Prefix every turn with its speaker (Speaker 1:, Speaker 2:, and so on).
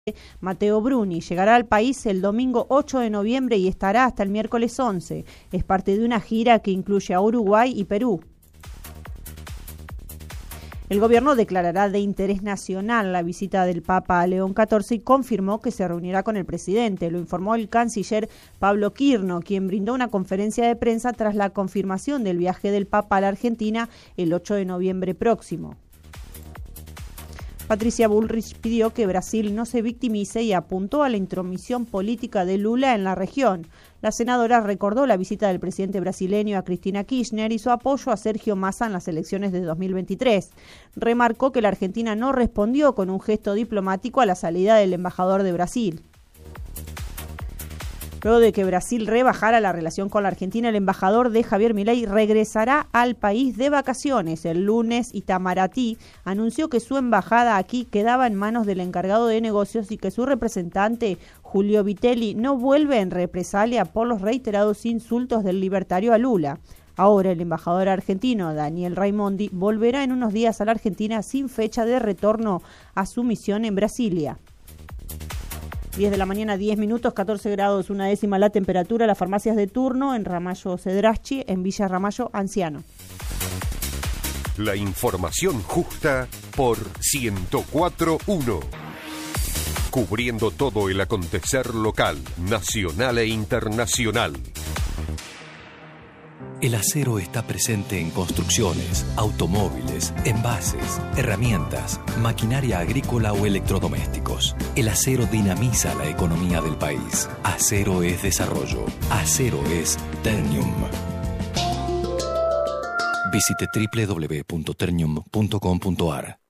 Speaker 1: Matteo Bruni llegará al país el domingo 8 de noviembre y estará hasta el miércoles 11. Es parte de una gira que incluye a Uruguay y Perú. El gobierno declarará de interés nacional la visita del Papa a León XIV y confirmó que se reunirá con el presidente. Lo informó el canciller Pablo Quirno, quien brindó una conferencia de prensa tras la confirmación del viaje del Papa a la Argentina el 8 de noviembre próximo. Patricia Bullrich pidió que Brasil no se victimice y apuntó a la intromisión política de Lula en la región. La senadora recordó la visita del presidente brasileño a Cristina Kirchner y su apoyo a Sergio Massa en las elecciones de 2023. Remarcó que la Argentina no respondió con un gesto diplomático a la salida del embajador de Brasil. Luego de que Brasil rebajara la relación con la Argentina, el embajador de Javier Milei regresará al país de vacaciones. El lunes, Itamaraty anunció que su embajada aquí quedaba en manos del encargado de negocios y que su representante, Julio Vitelli, no vuelve en represalia por los reiterados insultos del libertario a Lula. Ahora el embajador argentino, Daniel Raimondi, volverá en unos días a la Argentina sin fecha de retorno a su misión en Brasilia. 10 de la mañana, 10 minutos, 14 grados, 1/10 la temperatura. Las farmacias de turno en Ramallo Cedraschi, en Villa Ramallo Anciano.
Speaker 2: La información justa por 104.1. Cubriendo todo el acontecer local, nacional e internacional.
Speaker 3: El acero está presente en construcciones, automóviles, envases, herramientas, maquinaria agrícola o electrodomésticos. El acero dinamiza la economía del país. Acero es desarrollo. Acero es Ternium. Visite www.ternium.com.ar.